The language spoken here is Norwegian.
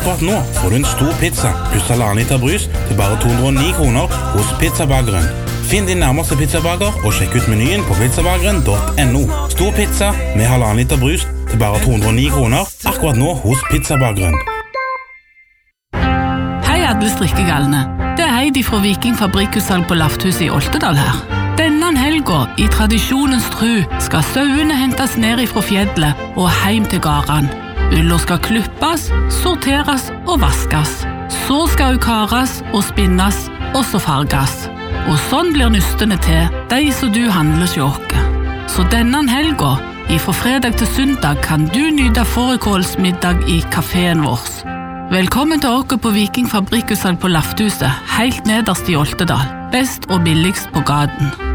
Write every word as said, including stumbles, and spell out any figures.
Akkurat nå får du en stor pizza pluss halvannen liter brus til bare to hundre og ni kroner hos Pizzabageren. Finn din nærmeste pizzabager og sjekk ut menyen på pizzabageren punktum no. Stor pizza med halvannen liter brus til bare to hundre og ni kroner akkurat nå hos Pizzabageren. Hei alle strikkegalne. Det er Heidi fra Viking Fabrikkutsalg på Lafthuset i Oltedal her. Denne helga, i tradisjonens tru, skal sauene hentes ned fra fjellet og heim til gården. Ulla skal kluppes, sorteres og vaskes. Så skal hun kares og spinnes og så farges. Og sånn blir nystene til, de som du handler sjåke. Så denne helga, fra fredag til søndag, kan du nyte fårikålsmiddag i kaféen vår. Velkommen til dere på Viking Fabrikkutsalg på Lafthuset, helt nederst i Oltedal. Best og billigst på gaten.